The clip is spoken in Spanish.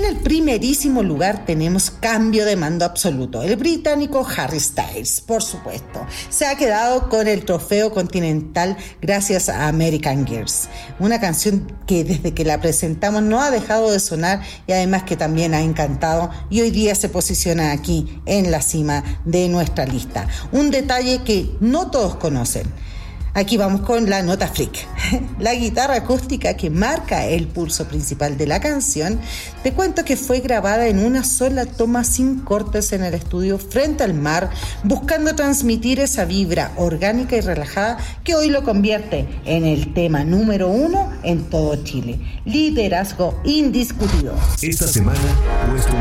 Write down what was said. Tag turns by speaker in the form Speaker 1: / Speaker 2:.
Speaker 1: el primerísimo lugar tenemos cambio de mando absoluto. El británico Harry Styles, por supuesto, se ha quedado con el trofeo continental gracias a American Girls, una canción que desde que la presentamos no ha dejado de sonar y además que también ha encantado y hoy día se posiciona aquí en la cima de nuestra lista. Un detalle que no todos conocen. Aquí vamos con la nota freak. La guitarra acústica que marca el pulso principal de la canción, te cuento que fue grabada en una sola toma sin cortes en el estudio frente al mar, buscando transmitir esa vibra orgánica y relajada que hoy lo convierte en el tema número 1 en todo Chile. Liderazgo indiscutido.
Speaker 2: Esta semana, nuestro